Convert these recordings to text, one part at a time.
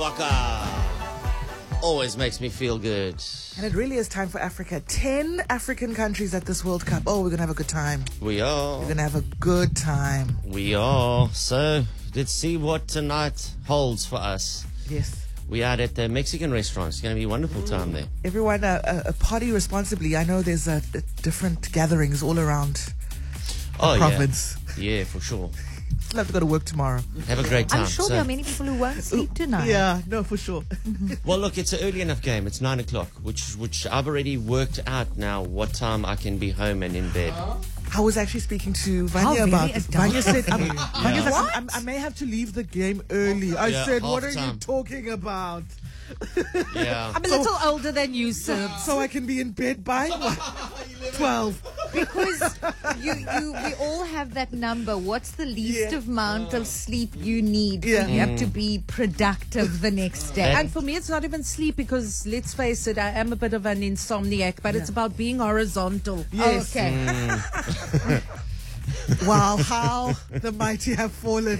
Waka always makes me feel good. And it really is time for Africa. 10 African countries at this World Cup. Oh, we're going to have a good time. We are. We're going to have a good time. We are. So, let's see what tonight holds for us. Yes. We are at the Mexican restaurant. It's going to be a wonderful time there. Everyone, party responsibly. I know there's different gatherings all around the province. Yeah, for sure. Still have to go to work tomorrow. Have a great time. I'm sure there are many people who won't sleep tonight. Yeah, no, for sure. Well, look, it's an early enough game. It's 9 o'clock, which I've already worked out now what time I can be home and in bed. I was actually speaking to How Vanya very about this. Vanya adult. said, Vanya's like, I may have to leave the game early. I Yeah, said, what are you half-time. talking about? Yeah. I'm a little older than you, sir. So I can be in bed by 12. Because we all have that number. What's the least Yeah. amount of sleep you need? Yeah. You have to be productive the next day. And for me, it's not even sleep because, let's face it, I am a bit of an insomniac, but it's about being horizontal. Yes. Okay. Wow, how the mighty have fallen.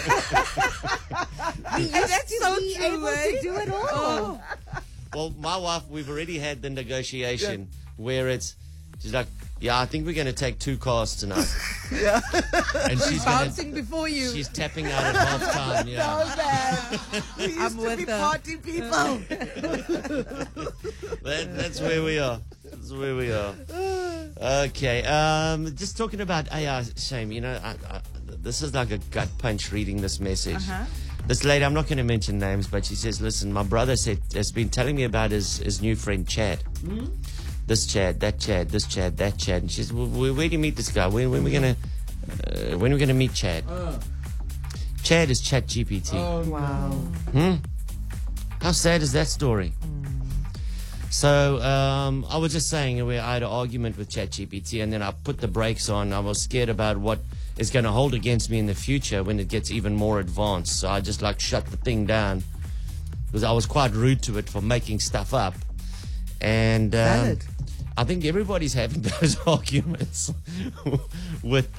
We used to be able to do it all. Well, my wife, we've already had the negotiation where she's like, yeah, I think we're going to take 2 cars tonight. Yeah. And she's Bouncing before you. She's tapping out at half time. Yeah. So bad. We used I'm to with be her. party people. That's where we are. That's where we are. Okay. Just talking about AI, Shame, you know, this is like a gut punch reading this message. This lady, I'm not going to mention names, but she says, listen, my brother has been telling me about his new friend, Chad. This Chad, that Chad, this Chad, that Chad. And she says, where do you meet this guy? When are we gonna meet Chad? Chad is ChatGPT. Wow. How sad is that story? So I was just saying, I had an argument with ChatGPT, and then I put the brakes on. I was scared about what is going to hold against me in the future when it gets even more advanced. So I just shut the thing down because I was quite rude to it for making stuff up. And Valid. I think everybody's having those arguments with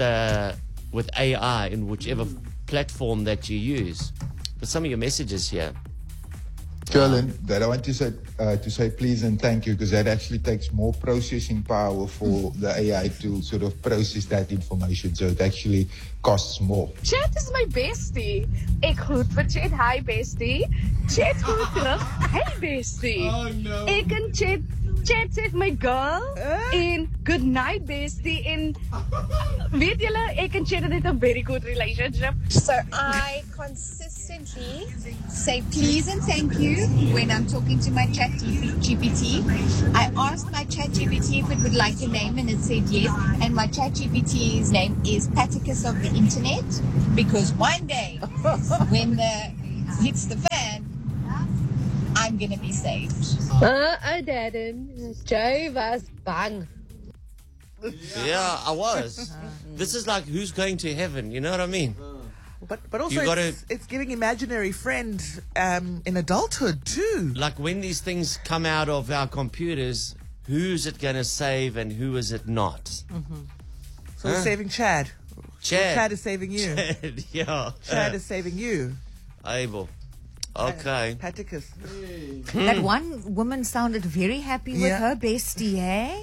AI in whichever platform that you use. But some of your messages here. Colin, that I want to say please and thank you, because that actually takes more processing power for the AI to sort of process that information. So it actually costs more. Chat is my bestie. Ek groet vir Chat, hi bestie. Chat groet terug, hey bestie. Oh, no. Ek en Chat sê my girl en good night bestie en weet julle ek en Chat het 'n very good relationship. So I consistently say please and thank you when I'm talking to my chat GPT. I asked my chat GPT if it would like a name and it said yes. And my chat GPT's name is Paticus of the Internet, because one day when the hits the fan, I'm going to be saved. Darren, Joe was bang. Yeah, I was. This is like who's going to heaven, you know what I mean? But also You gotta- it's giving imaginary friend in adulthood too. Like when these things come out of our computers, who's it going to save and who is it not? So we're saving Chad. Chad. Chad is saving you. Yeah. Chad is saving you. Able. Okay. Paticus. That one woman sounded very happy with Yeah. her bestie, eh?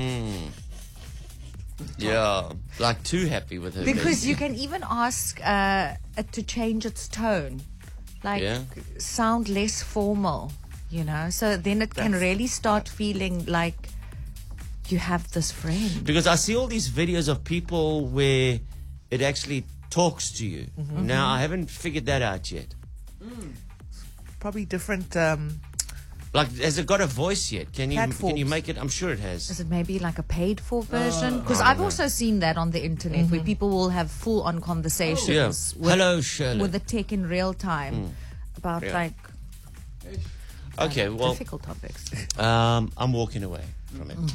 Yeah. Like too happy with her. Because bestie. you can even ask it to change its tone, like Yeah. sound less formal, you know. So then it can really start feeling like you have this friend. Because I see all these videos of people where it actually talks to you. Now, I haven't figured that out yet. Probably different. Like, has it got a voice yet? Can you Platforms. make it? I'm sure it has. Is it maybe like a paid for version? Because I've also seen that on the internet where people will have full on conversations Yeah. with, Hello, Shirley. with the tech in real time about Yeah. like Okay, well, difficult topics. I'm walking away from it.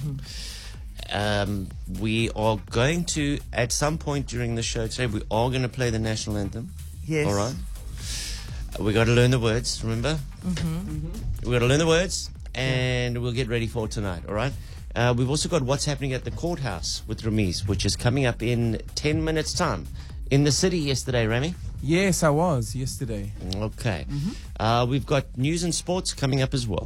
We are going to, at some point during the show today, we are going to play the national anthem. Yes. All right. We got to learn the words, remember? We got to learn the words, and we'll get ready for tonight, all right? We've also got What's Happening at the Courthouse with Ramiz, which is coming up in 10 minutes' time. In the city yesterday, Rami? Yes, I was yesterday. Okay. We've got news and sports coming up as well.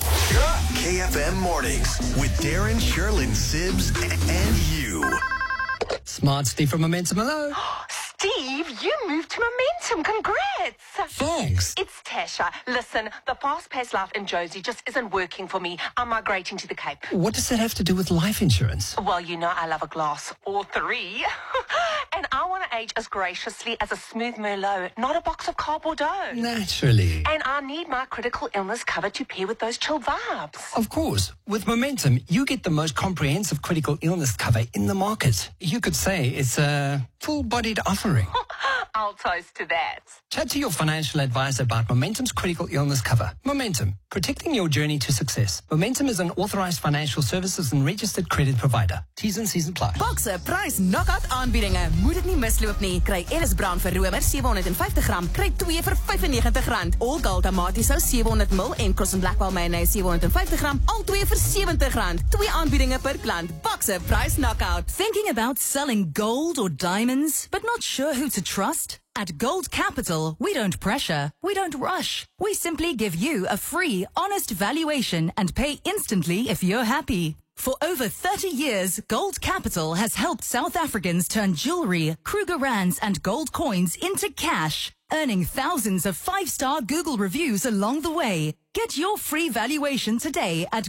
KFM Mornings with Darren, Sherlyn, Sibbs, and you. Smart Steve from Momentum. Hello. Steve, you moved to Momentum. Congrats. Thanks. It's Tasha. Listen, the fast-paced life in Josie just isn't working for me. I'm migrating to the Cape. What does that have to do with life insurance? Well, you know I love a glass or three. And I want to age as graciously as a smooth Merlot, not a box of cardboard dough. Naturally. And I need my critical illness cover to pair with those chill vibes. Of course. With Momentum, you get the most comprehensive critical illness cover in the market. You could say it's a full-bodied offering. I'll toast to that. Chat to your financial advisor about Momentum's critical illness cover. Momentum, protecting your journey to success. Momentum is an authorized financial services and registered credit provider. T's and C's apply. Boxer Price Knockout aanbiedinge. Moet dit nie misloop nie. Kry Ellis Brown vir romer 750 gram. Kry 2 vir R95. All Gold Tomatiesaus 700 ml en Cross and Blackwell mayonnaise 750 gram. Al 2 vir R70. 2 aanbiedinge per klant. Boxer Price Knockout. Thinking about selling gold or diamonds, but not sure who to trust? At Gold Capital, we don't pressure, we don't rush. We simply give you a free, honest valuation and pay instantly if you're happy. For over 30 years, Gold Capital has helped South Africans turn jewelry, Krugerrands and gold coins into cash, earning thousands of 5-star Google reviews along the way. Get your free valuation today at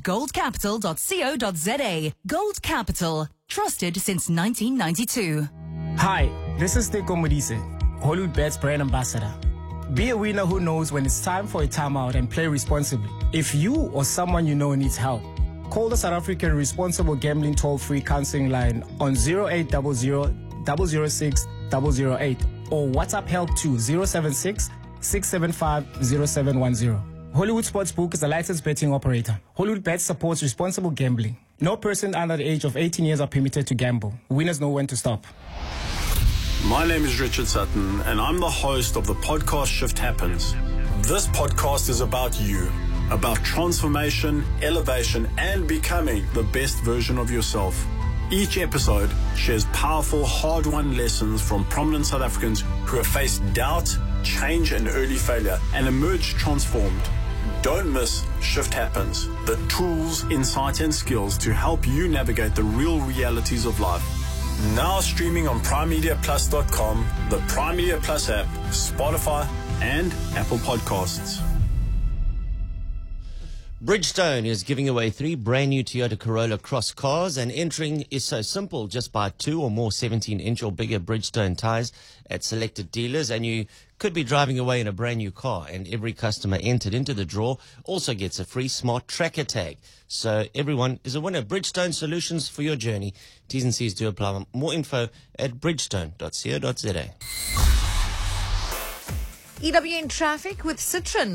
goldcapital.co.za. Gold Capital, trusted since 1992. Hi, this is Teko Modise, Hollywood Bets brand ambassador. Be a winner who knows when it's time for a timeout and play responsibly. If you or someone you know needs help, call the South African Responsible Gambling toll-free counseling line on 0800 006 008 or WhatsApp help to 076 675 0710. Hollywood Sportsbook is a licensed betting operator. Hollywood Bets supports responsible gambling. No person under the age of 18 years are permitted to gamble. Winners know when to stop. My name is Richard Sutton, and I'm the host of the podcast Shift Happens. This podcast is about you, about transformation, elevation, and becoming the best version of yourself. Each episode shares powerful, hard-won lessons from prominent South Africans who have faced doubt, change, and early failure and emerged transformed. Don't miss Shift Happens, the tools, insight, and skills to help you navigate the real realities of life. Now streaming on PrimeMediaPlus.com, the Prime Media Plus app, Spotify, and Apple Podcasts. Bridgestone is giving away 3 brand new Toyota Corolla Cross cars, and entering is so simple. Just buy 2 or more 17-inch or bigger Bridgestone tires at selected dealers, and you could be driving away in a brand new car. And every customer entered into the draw also gets a free smart tracker tag. So everyone is a winner. Bridgestone, solutions for your journey. T's and C's do apply. More info at bridgestone.co.za. EWN traffic with Citroen.